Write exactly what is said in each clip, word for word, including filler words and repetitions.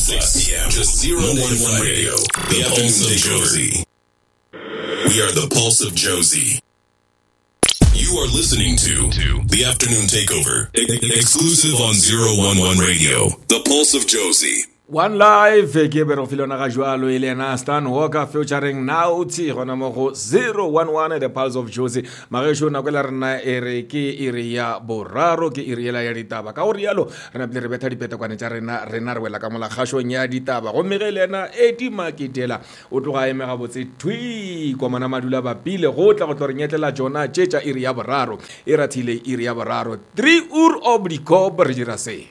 six p.m. Just zero one one Radio. The Pulse of Josie. We are the Pulse of Josie. You are listening to, to The Afternoon Takeover, e- exclusive on zero one one Radio. The Pulse of Josie. One Live ke bero filona ga jwalo ile na Stan Walker featuring Naughty gona mo go zero one one The Pulse of Josie magesho na kwela rena ere ke ire ya boraro ke ire ya ditaba ka gore yalo rena ble re betha dipeta kwane tsa rena rena re wela ka mola gasho nya ditaba go megele na edi maketela o tloga eme ga botse twi kwa mana madula ba pile go tla go tlo re nyetlela jona tsetsa ire ya boraro e rathile ire ya boraro three ur obliko berjira se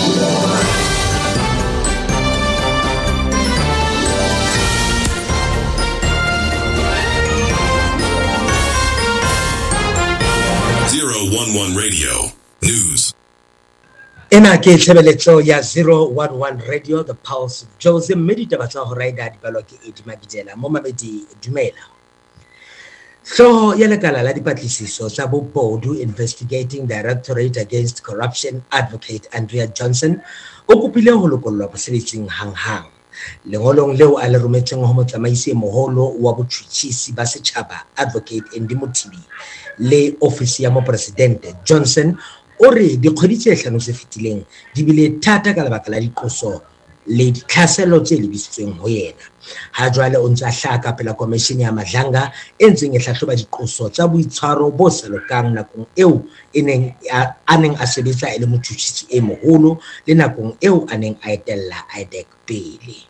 zero one one Radio News. Ena ke tshebeletso ya zero one one Radio, The Pulse of Josie. Medita ba tsa ho raida di balo ke Edi Magidela mo mabedi dumela. So ya lekala la dipatlisiso tsa bobodu Investigating Directorate Against Corruption Advocate Andrea Johnson o kopile ho lokollwa bosebetsing hanghang. Lengolong leo a le rometseng ho motsamaisi moholo wa botšhotšhisi ba setšhaba Advocate Andy Mothibi le ofisi ya mo presidente Johnson o re dikgwedi tse hlano tse fetileng di bile thata ka lebaka la diqoso le ditlhaselo tse lebisitsweng ho yena. Ha jwale o ntse a hlaka pela komishene ya Madlanga e ntseng e hlahloba diqoso tsa boitshwaro bo sa lokang nakong eo e neng a neng a sebetsa e le motšhotšhisi e moholo le nakong eo a neng a etella I D E C pele.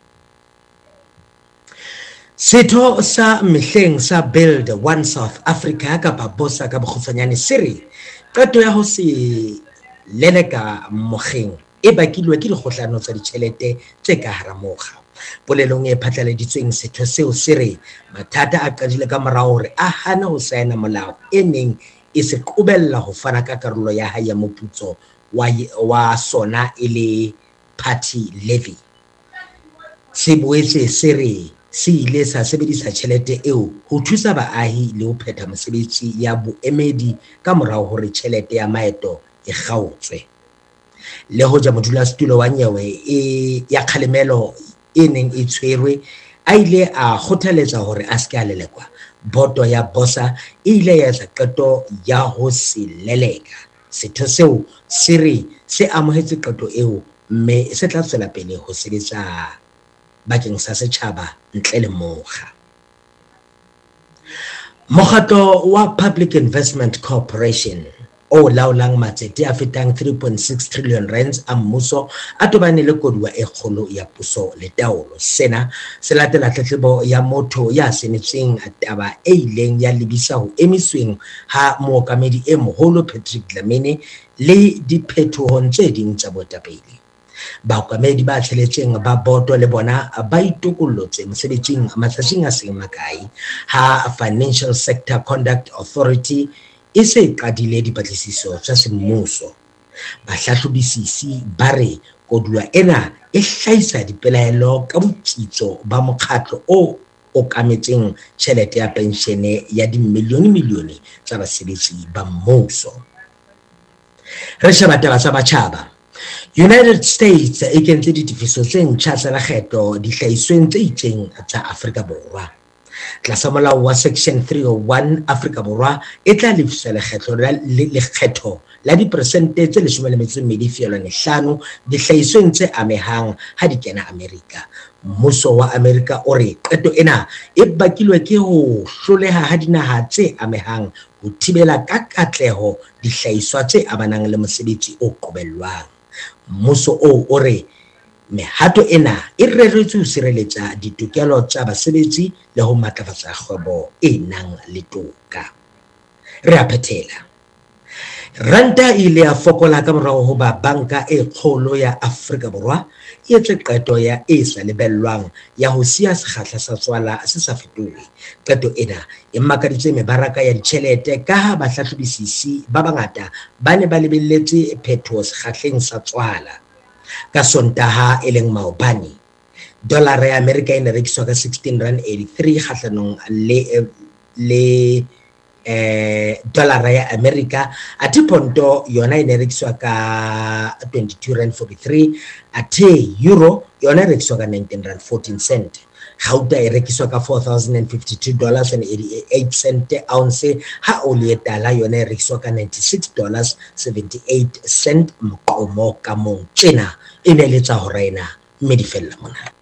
Setho sa mehleng sa Build One South Africa kapa bosa ka bokgutshwanyane sere qeto ya ho se leleka mokgeng e bakilwe ke dikgohlano tsa ditjhelete tse ka hara mokga. Polelong e phatlaladitsweng setho seo sere mathata a qadile ka morao hore a hana ho saena molao e neng e se qobella ho fana ka karolo ya hae ya moputso wa wa sona e le party levy. Se boetse sere se ile sa sebedisa tjhelete eo ho thusa baahi le ho phetha mosebetsi ya boemedi ka morao hore tjhelete ya maeto e kgaotswe. Le hoja modulasetulo wa nyewe e ya kgalemelo e neng e tshwerwe a ile a kgothaletsa hore a se ka lelekwa, boto ya bosa e ile ya etsa qeto ya ho se leleka. Setho seo se re se amohetse qeto eo mme se tla tswela pele ho sebetsa bakeng sa setjhaba ntle le mokga. Mokgatlo wa Public Investment Corporation o laolang matsete a fetang three point six trillion rands a mmuso a tobane le koduwa e kgolo ya puso le taolo. Sena se latela tletlebo ya motho ya senetseng taba e ileng ya lebisa ho emisweng ha mookamedi e moholo Patrick Dlamini le diphetohong tse ding tsa boetapele. Baokamedi ba tsheletseng ba boto le bona ba itokollotse mosebetsing matsatsing a seng makae ha Financial Sector Conduct Authority e se qadile dipatlisiso tsa semmuso. Bahlahlobisisi ba re koduwa ena e hlahisa dipelaelo ka botsitso ba mokgatlo o okametseng tjhelete ya penshene ya dimilione milione tsa basebetsi ba mmuso. Re sheba taba tsa batjhaba. United States e kentse ditifiso tse ntjha tsa lekgetho dihlahisweng tse itseng tsa Afrika Borwa. Tlasa molao wa section three oh one Afrika Borwa e tla lefisa lekgetho la lekgetho la diperesente tse leshome le metso e mmedi feelwane hlano dihlahisweng tse amehang ha di kena Amerika. Mmuso wa Amerika o re qeto ena e bakilwe ke ho hloleha ha dinaha tse amehang ho thibela ka katleho dihlahiswa tse amanang le mosebetsi o qobellwang. Mmuso o o re mehato ena e reretswe ho sireletsa ditokelo tsa basebetsi le ho matlafatsa kgwebo e nang le toka. Re a phethela. Ranta ile ya fokola ka morao ho ba banka e kgolo ya Afrika Borwa e etse qeto ya e sa lebellwang ya ho siya sekgahla sa tswala se sa fetohe. Qeto ena e makaditse mebaraka ya ditjhelete ka ha bahlahlobisisi ba bangata ba ne ba lebelletse phethoho sekgahleng sa tswala. Ka Sontaha e leng maobane dollar ya America e ne rekiswa ka sixteen rand eighty-three kgahlanong le le eh dollar ya America ati ponto yona ine rekiswa ka twenty-two rand forty-three ate euro yona e rekiswa ka nineteen rand fourteen cent. Gauta e rekiswa ka four thousand fifty-two dollars and eighty-eight cent ounce, ha oli e tala yona e rekiswa ka ninety-six dollars seventy-eight cent moqomo ka mong. Tjena e ne le tsa ho rena mme di fella mona.